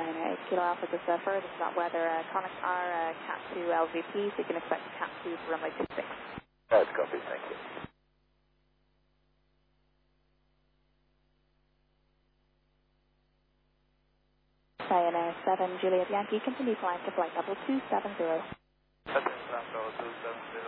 China 8 Kilo Alpha to Surfer, this is not weather, Connect R, Cat 2 LVP, so you can expect Cat 2 for runway 26. That's copy, thank you. Ryanair 7 Juliet Yankee, continue flying to flight level 270. Okay, flight level 270.